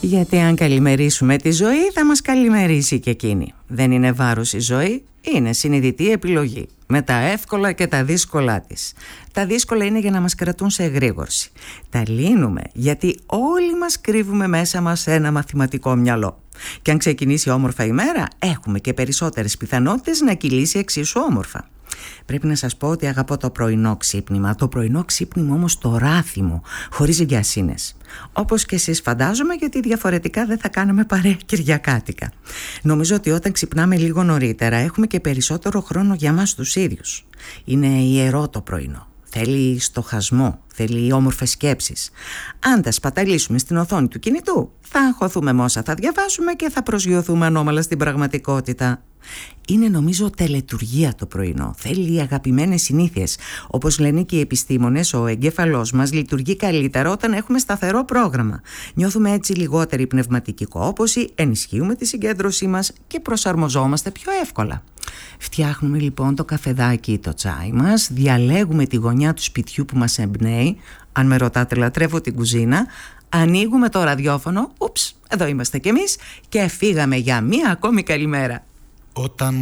Γιατί αν καλημερίσουμε τη ζωή, θα μας καλημερίσει και εκείνη. Δεν είναι βάρος η ζωή, είναι συνειδητή επιλογή, με τα εύκολα και τα δύσκολά της. Τα δύσκολα είναι για να μας κρατούν σε εγρήγορση. Τα λύνουμε γιατί όλοι μας κρύβουμε μέσα μας ένα μαθηματικό μυαλό. Και αν ξεκινήσει όμορφα η μέρα, έχουμε και περισσότερες πιθανότητες να κυλήσει εξίσου όμορφα. Πρέπει να σας πω ότι αγαπώ το πρωινό ξύπνημα. Το πρωινό ξύπνημα όμως το ράθιμο, χωρίς γιασίνες. Όπως και εσείς φαντάζομαι, γιατί διαφορετικά δεν θα κάναμε παρέα κυριακάτικα. Νομίζω ότι όταν ξυπνάμε λίγο νωρίτερα έχουμε και περισσότερο χρόνο για μας τους ίδιους. Είναι ιερό το πρωινό. Θέλει στοχασμό, θέλει όμορφες σκέψεις. Αν τα σπαταλήσουμε στην οθόνη του κινητού, θα αγχωθούμε με όσα θα διαβάσουμε και θα προσγειωθούμε ανώμαλα στην πραγματικότητα. Είναι νομίζω τελετουργία το πρωινό. Θέλει αγαπημένες συνήθειες. Όπως λένε και οι επιστήμονες, ο εγκέφαλός μας λειτουργεί καλύτερα όταν έχουμε σταθερό πρόγραμμα. Νιώθουμε έτσι λιγότερη πνευματική κόπωση, ενισχύουμε τη συγκέντρωσή μας και προσαρμοζόμαστε πιο εύκολα. Φτιάχνουμε λοιπόν το καφεδάκι ή το τσάι μας, διαλέγουμε τη γωνιά του σπιτιού που μας εμπνέει. Αν με ρωτάτε, λατρεύω την κουζίνα. Ανοίγουμε το ραδιόφωνο, εδώ είμαστε κι εμείς, και φύγαμε για μία ακόμη καλημέρα. Όταν